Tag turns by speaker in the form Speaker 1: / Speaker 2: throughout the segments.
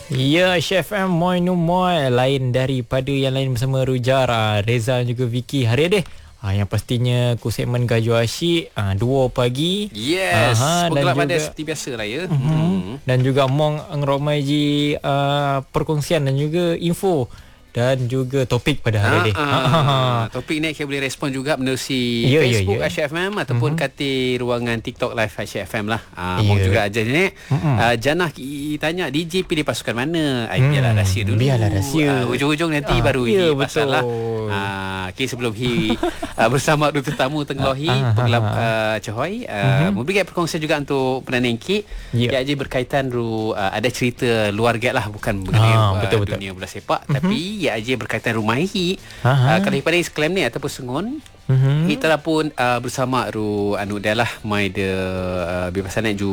Speaker 1: Ya, Chef M Moi Numoy lain daripada yang lain bersama Rujar, Reza dan juga Vicky. Hari ada yang pastinya aku segmen Gajo Asyik 2 pagi.
Speaker 2: Yes, penggelap pada seperti biasa lah ya.
Speaker 1: Dan juga Mong Ngromai Ji perkongsian dan juga info dan juga topik pada hari ini.
Speaker 2: Topik ni kita boleh respon juga menerusi
Speaker 1: Ya,
Speaker 2: Facebook
Speaker 1: ya.
Speaker 2: Asyik FM ataupun kata ruangan TikTok Live Asyik FM lah.
Speaker 1: Ya.
Speaker 2: Mau juga aja ni. Janah tanya DJ pilih pasukan mana? Biarlah rahsia dulu.
Speaker 1: Biarlah rahsia.
Speaker 2: Ujung-ujung nanti baru
Speaker 1: ya,
Speaker 2: pasal lah. Okay, sebelum bersama dua tetamu tengah penggelap Cohoi, memberikan perkongsian juga untuk penanding kit.
Speaker 1: Ya.
Speaker 2: Ia berkaitan ada cerita luar gate lah, bukan mengenai
Speaker 1: betul.
Speaker 2: dunia bola sepak, tapi ia aja berkaitan rumah hi. Kalau hipan klaim ni ataupun sengon, kita lah pun bersama anu dah lah mai de bebasan ju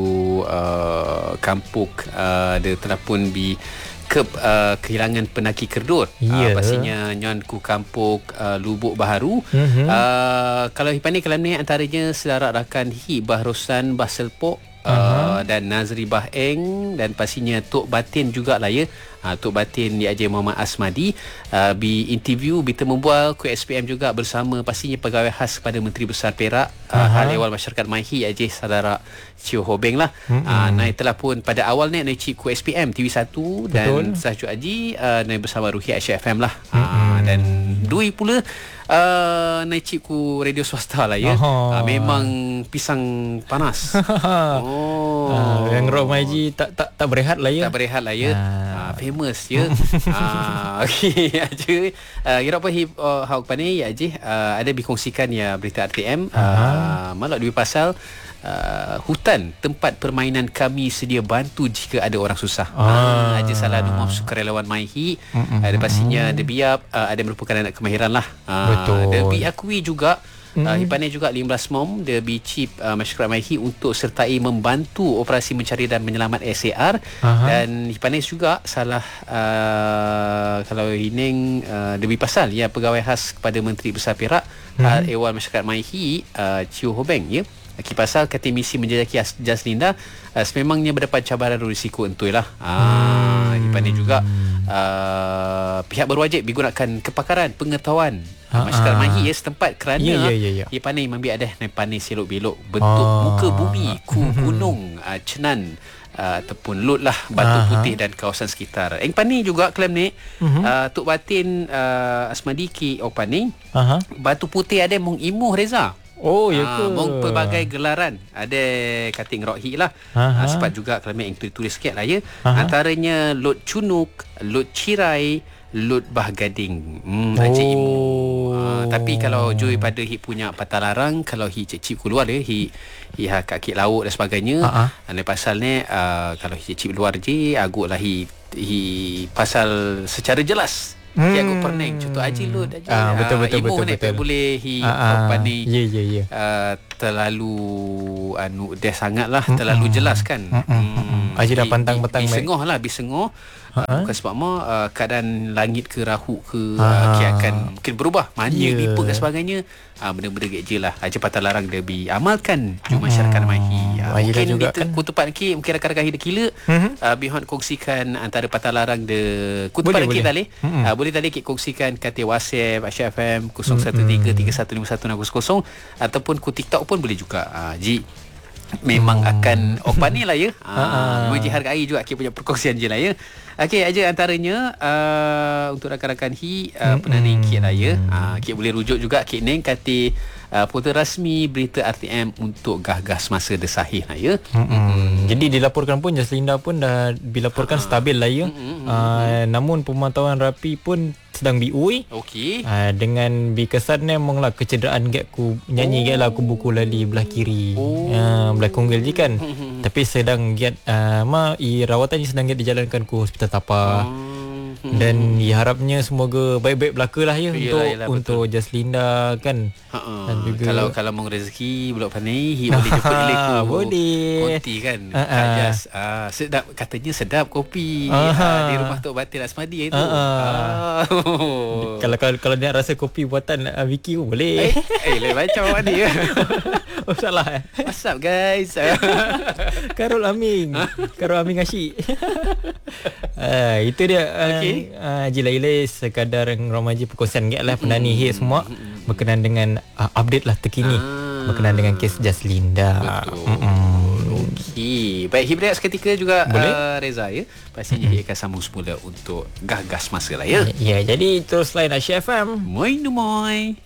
Speaker 2: kampuk de telah pun kehilangan penaki kerdur. Pastinya nyon ku kampuk Lubuk Baharu. Kalau hipan ni antaranya saudara rakan hi Bahrosan Baselpok dan Nazri Baheng, dan pastinya Tok Batin jugalah ya. Tok Batin di Haji Muhammad Asmadi bi interview bertemu bual ku SPM juga bersama pastinya pegawai khas kepada Menteri Besar Perak, Hal Ehwal Masyarakat Maihi Haji Saudara Cio Hobeng lah. Naik telah pun pada awal ni naik ku SPM TV1 dan Sahju Haji naik bersama Ruhi Asyik FM lah. Dan Dui pula naik ku radio swasta lah ya. Memang pisang panas.
Speaker 1: Yang Romai Ji tak berehat lah ya.
Speaker 2: Tak berehat lah ya. Famous ya. Okey aja. Kira apa hak pani ya aje ada dikongsikan ya berita RTM malah dua pasal hutan tempat permainan kami sedia bantu jika ada orang susah. Aja salah rumah sukarelawan Maihi. Ada pastinya ada biap ada merupakan anak kemahiran lah.
Speaker 1: Betul.
Speaker 2: Ada diakui juga Hipanai juga 15 mom dia bicip masyarakat Maihi untuk sertai membantu operasi mencari dan menyelamat SAR. Dan Hipanai juga salah kalau hining lebih pasal ya pegawai khas kepada Menteri Besar Perak Hal Ehwal Masyarakat Maihi Cio Hobeng ya. Pasal kata misi menjejaki Jaslinda sememangnya berdapat cabaran risiko entui lah. Hipanai juga pihak berwajib digunakan kepakaran pengetahuan masyarakat Maihi ya setempat kerana ia pandai membiak dah pandai selok-belok bentuk muka bumi gunung Cenan ataupun Lut lah Batu Putih dan kawasan sekitar. Yang pandai juga klaim ni Tok Batin Asmadi ki Opani Batu Putih ada mong imuh Reza.
Speaker 1: Oh ya ke?
Speaker 2: Mong pelbagai gelaran ada kating rohi lah. Sebab juga kalau yang tulis sikit lah ya. Antaranya Lut Cunuk, Lut Cirai, Lut Bahgading. Haji Imu. Tapi kalau Joy pada hi punya Patah Larang, kalau hi cip keluar dia hi kaki laut dan sebagainya. Pasal ni kalau hi cip luar je agak lah hi pasal secara jelas. Aku pernah contoh Haji Lut
Speaker 1: betul.
Speaker 2: boleh pani terlalu dia sangatlah terlalu jelas kan.
Speaker 1: Haji dah pantang-pantang
Speaker 2: bisengoh bukan sebab keadaan langit ke rahu ke akan mungkin berubah manja dipuk dan sebagainya. Benda-benda je lah Haji Patah Larang dia amalkan masyarakat Maihi. Mungkin juga kan kutupan ki mungkin rakan-rakan hidup kila bihon kongsikan antara Patah Larang de kutupan ki tali boleh tadi kita kongsikan kat WhatsApp Asyik FM 0133151600 ataupun ku TikTok pun boleh juga. Ji memang akan open ni lah ya. Memang hargai juga kita punya perkongsian je lah ya. Okey aja antaranya untuk rakan-rakan penanding kit lah ya. Kita boleh rujuk juga kit neng kata portal rasmi berita RTM untuk gah-gah semasa desahih lah ya.
Speaker 1: Jadi dilaporkan pun Jaslinda pun dah dilaporkan stabil lah ya. Namun pemantauan rapi pun sedang biui.
Speaker 2: Okey.
Speaker 1: Dengan bikesan memang lah kecederaan gap ku nyanyi gap lah aku buku lali belah kiri. Belah konggel je kan. Tapi sedang giat rawatan ni sedang giat dijalankan ku hospital Tapa. Dan harapnya semoga baik-baik belaka lah ya. Untuk Jaslinda kan. Dan
Speaker 2: juga kalau mau rezeki blok pandai boleh jumpa leku.
Speaker 1: Boleh.
Speaker 2: Konti kan. Sedap katanya sedap kopi di rumah Tok Batin Asmadi itu.
Speaker 1: Kalau dia rasa kopi buatan Vicky pun boleh.
Speaker 2: Lain macam ni.
Speaker 1: Oh salah
Speaker 2: What's up guys?
Speaker 1: Karul Aming asyik. Itu dia.
Speaker 2: Okay.
Speaker 1: Jila-jila sekadar remaja perkongsian lah penani hit semua berkenaan dengan update lah terkini berkenaan dengan kes Jaslinda.
Speaker 2: Okey. Baik, Hibrat seketika juga Reza ya. Pastinya dia akan sambung semula untuk gagas masa lah ya.
Speaker 1: Ya, jadi terus lain Asia FM.
Speaker 2: Moi.